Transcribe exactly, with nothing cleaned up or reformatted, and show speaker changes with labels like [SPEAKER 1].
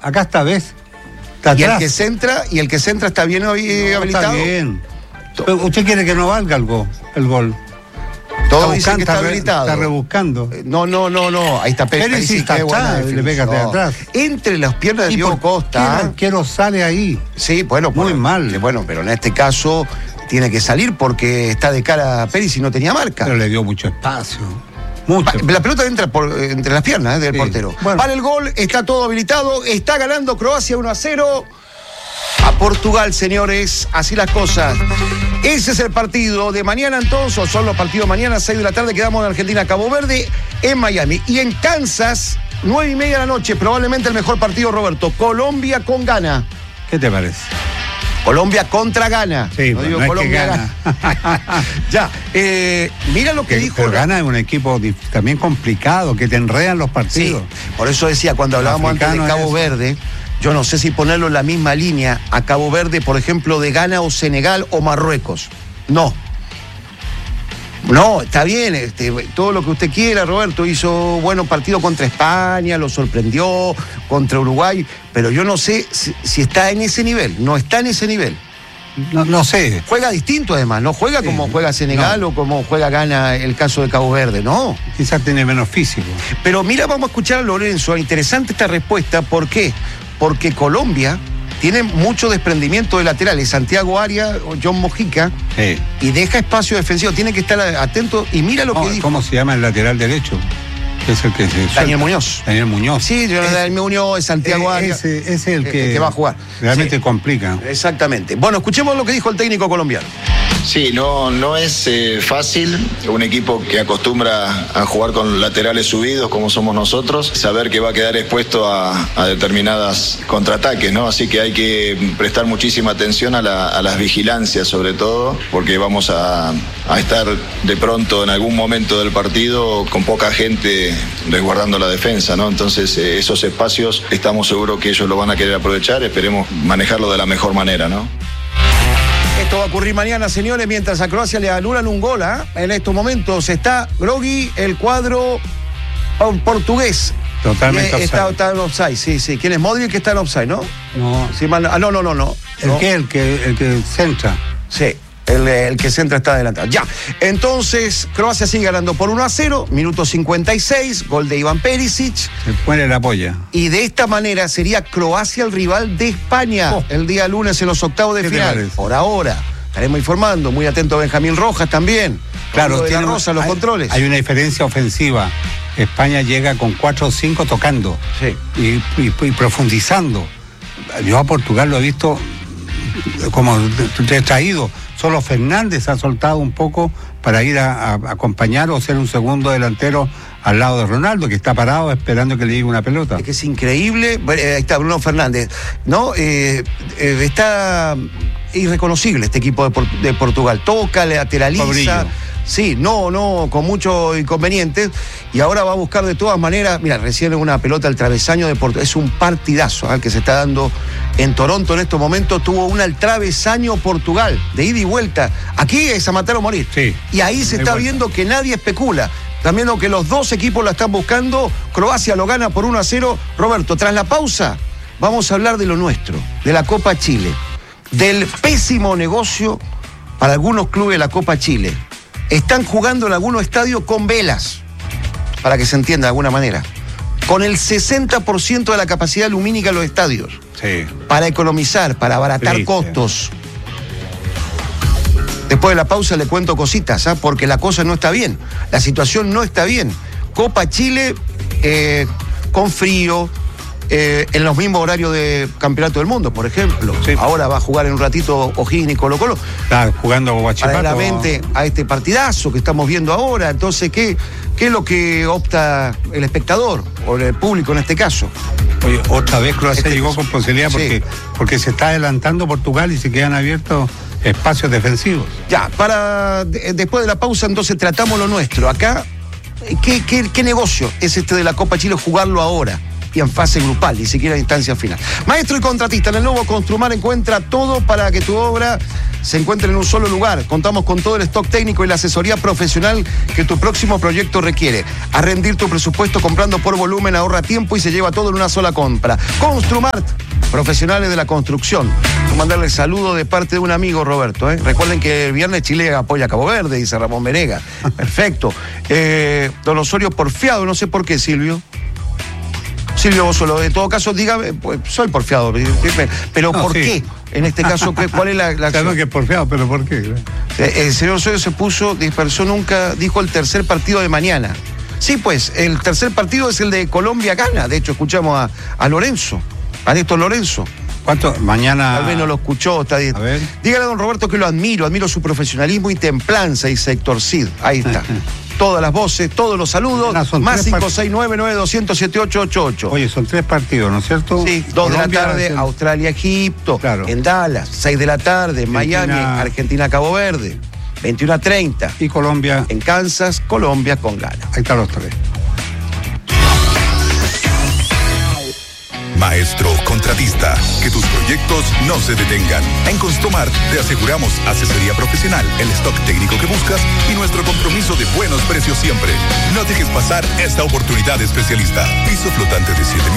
[SPEAKER 1] acá está, ¿ves? Está
[SPEAKER 2] y
[SPEAKER 1] atrás.
[SPEAKER 2] el que centra, y el que centra está bien hoy
[SPEAKER 1] No,
[SPEAKER 2] habilitado.
[SPEAKER 1] Está bien. Pero usted quiere que no valga el gol. El gol.
[SPEAKER 2] Todo
[SPEAKER 1] Está
[SPEAKER 2] dice
[SPEAKER 1] buscando,
[SPEAKER 2] que está,
[SPEAKER 1] está re-
[SPEAKER 2] habilitado.
[SPEAKER 1] está rebuscando.
[SPEAKER 2] No, no, no, no. Ahí está Pérez.
[SPEAKER 1] Pérez sí está
[SPEAKER 2] qué buena
[SPEAKER 1] atrás, le
[SPEAKER 2] definición.
[SPEAKER 1] pega de atrás.
[SPEAKER 2] Entre las piernas de
[SPEAKER 1] ¿Y
[SPEAKER 2] Diego
[SPEAKER 1] por qué
[SPEAKER 2] Costa.
[SPEAKER 1] el arquero sale ahí?
[SPEAKER 2] Sí, bueno,
[SPEAKER 1] Muy
[SPEAKER 2] por-
[SPEAKER 1] mal.
[SPEAKER 2] que bueno, pero en este caso tiene que salir porque está de cara a Pérez y no tenía marca.
[SPEAKER 1] Pero le dio mucho espacio. Mucho.
[SPEAKER 2] Va- La pelota entra por, entre las piernas eh, del
[SPEAKER 1] Sí.
[SPEAKER 2] portero.
[SPEAKER 1] Bueno.
[SPEAKER 2] Vale el gol, está todo habilitado, está ganando Croacia uno a cero a Portugal, señores. Así las cosas. Ese es el partido de mañana entonces, o son los partidos mañana, seis de la tarde, quedamos en Argentina, Cabo Verde, en Miami. Y en Kansas, nueve y media de la noche, probablemente el mejor partido, Roberto. Colombia con Ghana.
[SPEAKER 1] ¿Qué te parece?
[SPEAKER 2] Colombia contra Ghana.
[SPEAKER 1] Sí, pues, no es que gana.
[SPEAKER 2] Ya, eh, mira lo que
[SPEAKER 1] Que,
[SPEAKER 2] dijo.
[SPEAKER 1] pero Ghana es un equipo dif- también complicado, que te enredan los
[SPEAKER 2] Sí,
[SPEAKER 1] partidos.
[SPEAKER 2] por eso decía, cuando hablábamos antes de
[SPEAKER 1] Africano
[SPEAKER 2] Cabo
[SPEAKER 1] es-
[SPEAKER 2] Verde, yo no sé si ponerlo en la misma línea a Cabo Verde, por ejemplo, de Ghana o Senegal o Marruecos. No. No, está bien, este, todo lo que usted quiera, Roberto, hizo buenos partidos contra España, lo sorprendió, contra Uruguay, pero yo no sé si, si está en ese nivel, no está en ese nivel.
[SPEAKER 1] No, no sé.
[SPEAKER 2] Juega distinto además, no juega
[SPEAKER 1] Sí,
[SPEAKER 2] como juega Senegal
[SPEAKER 1] no.
[SPEAKER 2] o como juega Ghana el caso de Cabo Verde, no.
[SPEAKER 1] Quizás tiene menos físico.
[SPEAKER 2] Pero mira, vamos a escuchar a Lorenzo, interesante esta respuesta, ¿por qué? Porque Colombia tiene mucho desprendimiento de laterales, Santiago Arias o John Mojica,
[SPEAKER 1] Sí.
[SPEAKER 2] y deja espacio defensivo, tiene que estar atento, y mira lo
[SPEAKER 1] No,
[SPEAKER 2] que dijo
[SPEAKER 1] ¿Cómo se llama el lateral derecho? Es el que se
[SPEAKER 2] Daniel
[SPEAKER 1] suelta.
[SPEAKER 2] Muñoz.
[SPEAKER 1] Daniel Muñoz.
[SPEAKER 2] Sí, yo
[SPEAKER 1] Es-
[SPEAKER 2] Daniel Muñoz, es Santiago
[SPEAKER 1] eh,
[SPEAKER 2] Arias.
[SPEAKER 1] Ese, ese es el
[SPEAKER 2] eh,
[SPEAKER 1] que,
[SPEAKER 2] que va a jugar.
[SPEAKER 1] Realmente
[SPEAKER 2] Sí.
[SPEAKER 1] complica.
[SPEAKER 2] Exactamente. Bueno, escuchemos lo que dijo el técnico colombiano.
[SPEAKER 3] Sí, no, no es eh, fácil. Un equipo que acostumbra a jugar con laterales subidos como somos nosotros, saber que va a quedar expuesto a, a determinadas contraataques, ¿no? Así que hay que prestar muchísima atención a, la- a las vigilancias, sobre todo, porque vamos a, a estar de pronto en algún momento del partido con poca gente resguardando la defensa, ¿no? Entonces, eh, esos espacios estamos seguros que ellos lo van a querer aprovechar. Esperemos manejarlo de la mejor manera, ¿no?
[SPEAKER 2] Esto va a ocurrir mañana, señores, mientras a Croacia le anulan un gol, ¿ah? En estos momentos está Grogui, el cuadro oh, portugués.
[SPEAKER 1] Totalmente
[SPEAKER 2] Eh, está,
[SPEAKER 1] offside.
[SPEAKER 2] está en offside, sí, sí. ¿Quién es Modric que está en offside, no?
[SPEAKER 1] No.
[SPEAKER 2] Sí, mal- ah, no, no, no, no.
[SPEAKER 1] ¿El
[SPEAKER 2] No.
[SPEAKER 1] qué? El que, el que centra.
[SPEAKER 2] Sí, el, el que centra está adelantado. Ya, entonces Croacia sigue ganando por uno a cero, minuto cincuenta y seis, gol de Iván Perisic.
[SPEAKER 1] Se pone la polla.
[SPEAKER 2] Y de esta manera sería Croacia el rival de España
[SPEAKER 1] Oh.
[SPEAKER 2] el día lunes en los octavos de
[SPEAKER 1] ¿Qué te
[SPEAKER 2] final.
[SPEAKER 1] parece?
[SPEAKER 2] Por ahora. Estaremos informando. Muy atento a Benjamín Rojas también.
[SPEAKER 1] Claro,
[SPEAKER 2] Rodrigo de la
[SPEAKER 1] tiene-
[SPEAKER 2] Rosa, los
[SPEAKER 1] hay,
[SPEAKER 2] controles.
[SPEAKER 1] Hay una diferencia ofensiva. España llega con cuatro o cinco tocando
[SPEAKER 2] Sí.
[SPEAKER 1] y, y- y profundizando. Yo a Portugal lo he visto como retraído. Solo Fernández ha soltado un poco para ir a, a acompañar o ser un segundo delantero al lado de Ronaldo, que está parado esperando que le llegue una pelota.
[SPEAKER 2] Es que es increíble. Eh, ahí está Bruno Fernández. ¿No? Eh, eh, está irreconocible este equipo de, Por- de Portugal. Toca, lateraliza.
[SPEAKER 1] Pobrillo.
[SPEAKER 2] Sí, no, no, con muchos inconvenientes. Y ahora va a buscar de todas maneras. Mira, recién una pelota al travesaño de Portugal. Es un partidazo ¿eh? que se está dando en Toronto en estos momentos. Tuvo una al travesaño Portugal, de ida y vuelta. Aquí es a matar o morir.
[SPEAKER 1] Sí,
[SPEAKER 2] Y ahí se
[SPEAKER 1] hay
[SPEAKER 2] está
[SPEAKER 1] vuelta.
[SPEAKER 2] viendo que nadie especula. También lo que los dos equipos la están buscando. Croacia lo gana por uno a cero. Roberto, tras la pausa, vamos a hablar de lo nuestro, de la Copa Chile, del pésimo negocio para algunos clubes de la Copa Chile. Están jugando en algunos estadios con velas, para que se entienda de alguna manera, con el sesenta por ciento de la capacidad lumínica de los estadios,
[SPEAKER 1] Sí.
[SPEAKER 2] para economizar, para abaratar
[SPEAKER 1] Triste.
[SPEAKER 2] costos. Después de la pausa le cuento cositas, ¿ah? Porque la cosa no está bien, la situación no está bien. Copa Chile eh, con frío, eh, en los mismos horarios de Campeonato del Mundo, por ejemplo.
[SPEAKER 1] Sí.
[SPEAKER 2] Ahora va a jugar en un ratito O'Higgins y Colo Colo.
[SPEAKER 1] Está jugando Guachipato.
[SPEAKER 2] Paralelamente a este partidazo que estamos viendo ahora. Entonces, ¿qué, qué es lo que opta el espectador o el público en este caso?
[SPEAKER 1] Oye, otra vez Croacia
[SPEAKER 2] Este-
[SPEAKER 1] llegó con posibilidad
[SPEAKER 2] Sí.
[SPEAKER 1] porque, porque se está adelantando Portugal y se quedan abiertos espacios defensivos.
[SPEAKER 2] Ya, para de- después de la pausa entonces tratamos lo nuestro. Acá, ¿qué, qué, qué negocio es este de la Copa Chile jugarlo ahora? y en fase grupal, ni siquiera en instancia final. Maestro y contratista, en el nuevo Construmar encuentra todo para que tu obra se encuentre en un solo lugar. Contamos con todo el stock técnico y la asesoría profesional que tu próximo proyecto requiere. A rendir tu presupuesto comprando por volumen, ahorra tiempo y se lleva todo en una sola compra. Construmart, profesionales de la construcción. Quiero mandarle saludo de parte de un amigo, Roberto. ¿eh? Recuerden que el viernes Chile apoya a Cabo Verde, dice Ramón Venega. Perfecto. Eh, don Osorio porfiado, no sé por qué, Silvio. Silvio Bosolo, en todo caso, dígame, pues, soy porfiado, pero no, ¿por sí. qué? En este caso, ¿cuál es la, la acción?
[SPEAKER 1] Claro que es porfiado, pero ¿por qué?
[SPEAKER 2] Eh, el señor Osorio se puso, dispersó nunca, dijo el tercer partido de mañana. Sí, pues, el tercer partido es el de Colombia-Ghana. De hecho, escuchamos a, a Lorenzo, a Néstor Lorenzo.
[SPEAKER 1] ¿Cuánto? Mañana.
[SPEAKER 2] Tal vez no lo escuchó, está bien.
[SPEAKER 1] A ver.
[SPEAKER 2] Dígale a don Roberto que lo admiro, admiro su profesionalismo y templanza, dice Héctor Cid. Ahí está. Todas las voces, todos los saludos. Más cinco seis nueve nueve dos cero siete ocho ocho ocho.
[SPEAKER 1] Oye, son tres partidos, ¿no es cierto?
[SPEAKER 2] Sí, dos de la tarde, el... Australia, Egipto. Claro. En Dallas, seis de la tarde, en Miami, Argentina, Cabo Verde. veintiuno a treinta.
[SPEAKER 1] Y Colombia.
[SPEAKER 2] En Kansas, Colombia con Ghana.
[SPEAKER 1] Ahí están los tres.
[SPEAKER 4] Maestro contratista, que tus proyectos no se detengan. En Construmart te aseguramos asesoría profesional, el stock técnico que buscas y nuestro compromiso de buenos precios siempre. No dejes pasar esta oportunidad especialista. Piso flotante de siete